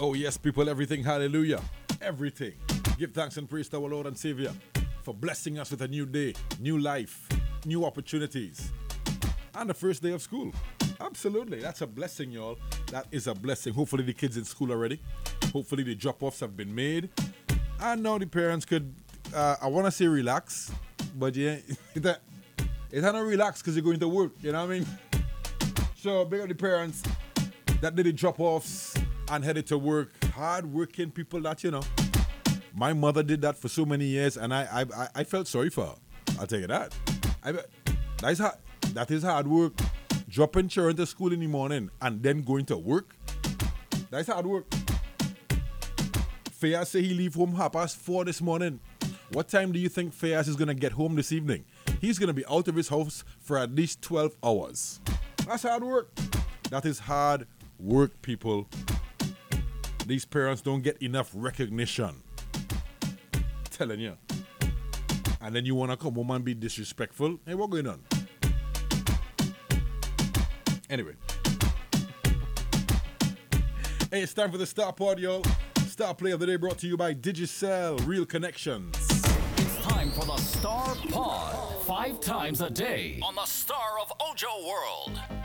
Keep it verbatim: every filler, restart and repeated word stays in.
Oh, yes, people, everything, hallelujah. Everything. Give thanks and praise to our Lord and Savior for blessing us with a new day, new life, new opportunities, and the first day of school. Absolutely. That's a blessing, y'all. That is a blessing. Hopefully the kids in school already. Hopefully the drop-offs have been made. And now the parents could, uh, I want to say relax, but yeah, it, it not relax because you're going to work, you know what I mean? So big up the parents that did the drop-offs and headed to work. Hard-working people that, you know. My mother did that for so many years, and I I, I felt sorry for her. I'll tell you that. I, that, is hard, that is hard work. Dropping children to school in the morning and then going to work. That's hard work. Fayaz say he leave home half past four this morning. What time do you think Fayaz is going to get home this evening? He's going to be out of his house for at least twelve hours. That's hard work. That is hard work, people. These parents don't get enough recognition. Telling you. And then you want to come home and be disrespectful? Hey, what's going on? Anyway. Hey, it's time for the Star Pod, y'all. Star Play of the Day brought to you by Digicel, Real Connections. It's time for the Star Pod. Five times a day on the Star of Ojo World.